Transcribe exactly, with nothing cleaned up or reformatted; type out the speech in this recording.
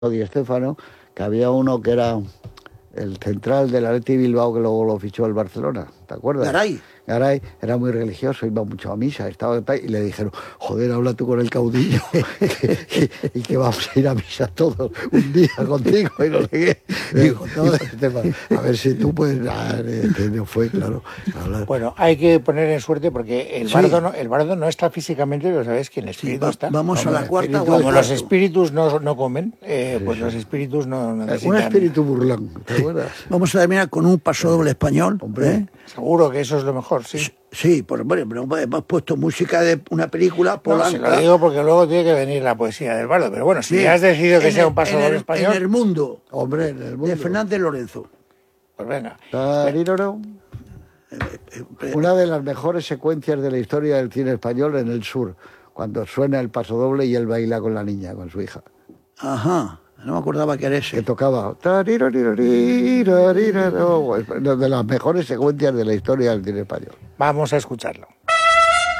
Di Stéfano, que había uno que era el central del Athletic Bilbao, que luego lo fichó el Barcelona, ¿te acuerdas? Garay. Garay era muy religioso, iba mucho a misa, estaba y le dijeron, joder, habla tú con el caudillo y, y que vamos a ir a misa todos un día contigo y no sé qué. Digo, no, a ver si tú puedes dar, este, no fue, claro. Hablar. Bueno, hay que poner en suerte porque el, Sí. bardo, no, el bardo no está físicamente, pero sabes que el espíritu Sí, va- está. vamos Vamos, a la cuarta espíritu, o al Como los cuarto. espíritus no, no comen, eh, Sí, pues sí. los espíritus no Un necesitan. espíritu burlón, ¿te acuerdas? Vamos a terminar con un paso doble español. Hombre. ¿eh? Seguro que eso es lo mejor, sí. Sí, por bueno, pero hemos puesto música de una película No, polanca. se lo digo porque luego tiene que venir la poesía del bardo. Pero bueno, si Sí, ya has decidido que en sea el- un paso en doble el- español, En el mundo, Hombre, en el mundo. de Fernández Lorenzo. pues venga. Tariroro. Una de las mejores secuencias de la historia del cine español en el sur, cuando suena el paso doble y él baila con la niña, con su hija, Ajá, no me acordaba que era que ese. tocaba tariroririroririroro, de las mejores secuencias de la historia del cine español. Vamos a escucharlo.